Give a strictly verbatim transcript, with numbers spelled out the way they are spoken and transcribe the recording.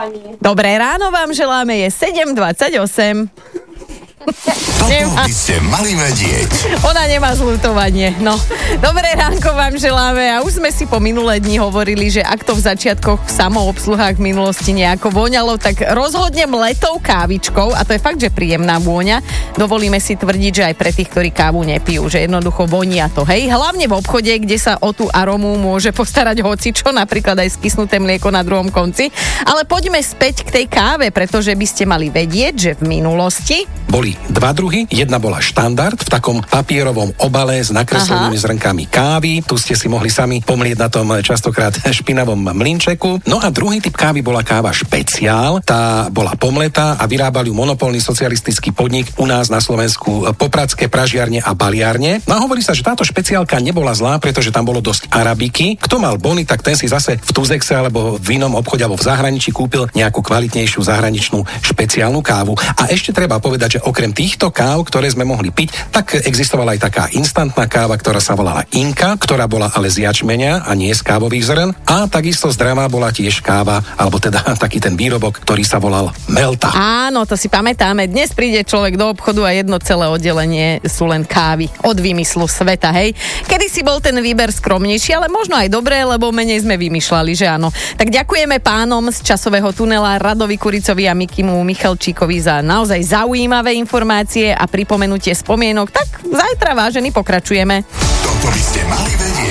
pani. Dobré ráno vám želáme, je sedem dvadsaťosem. Toto by ste mali vedieť. Ona nemá zľutovanie. No, dobré ránko vám želáme a už sme si po minulé dni hovorili, že ak to v začiatkoch v samoobsluhách v minulosti nejako voňalo, tak rozhodnem letou kávičkou, a to je fakt, že príjemná vôňa. Dovolíme si tvrdiť, že aj pre tých, ktorí kávu nepijú, že jednoducho vonia to, hej. Hlavne v obchode, kde sa o tú arómu môže postarať hocičo, napríklad aj skysnuté mlieko na druhom konci. Ale poďme späť k tej káve, pretože by ste mali vedieť, že v minulosti boli dva druhy. Jedna bola štandard v takom papierovom obale s nakreslenými Aha. zrnkami kávy. Tu ste si mohli sami pomlieť na tom častokrát špinavom mlynčeku. No a druhý typ kávy bola káva špeciál. Tá bola pomletá a vyrábali ju monopolný socialistický podnik u nás na Slovensku Popradské pražiarne a baliarne. No a hovorí sa, že táto špeciálka nebola zlá, pretože tam bolo dosť arabiky. Kto mal bony, tak ten si zase v Tuzexe alebo v inom obchode alebo v zahraničí kúpil nejakú kvalitnejšiu zahraničnú špeciálnu kávu. A ešte treba povedať, že okrem týchto káv, ktoré sme mohli piť, tak existovala aj taká instantná káva, ktorá sa volala Inka, ktorá bola ale z jačmeňa a nie z kávových zrn. A takisto zdravá bola tiež káva, alebo teda taký ten výrobok, ktorý sa volal Melta. Áno, to si pamätáme. Dnes príde človek do obchodu a jedno celé oddelenie sú len kávy od vymyslu sveta, hej. Kedy si bol ten výber skromnejší, ale možno aj dobré, lebo menej sme vymýšľali, že áno. Tak ďakujeme pánom z časového tunela Radovi Kuricovi a Mikimu Michalčíkovi za naozaj zaujímavé informácie a pripomenutie spomienok. Tak zajtra, vážení, pokračujeme. Toto by ste mali vedieť.